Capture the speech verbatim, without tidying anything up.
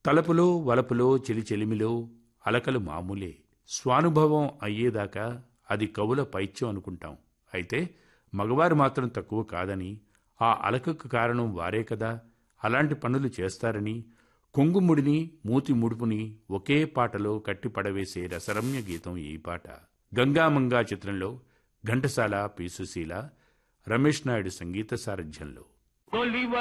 తలపులో వలపులో చెలిచెలిమిలో అలకలు మామూలే. స్వానుభవం అయ్యేదాకా అది కవుల పైత్యం అనుకుంటాం. అయితే మగవారు మాత్రం తక్కువ కాదని, ఆ అలకకు కారణం వారే కదా, అలాంటి పనులు చేస్తారని కొంగుముడిని మూతి ముడుపుని ఒకే పాటలో కట్టిపడవేసే రసరమ్య గీతం ఈ పాట. గంగామంగా చిత్రంలో ఘంటసాల, పి సుశీల, రమేష్ నాయుడు సంగీత సారథ్యంలో.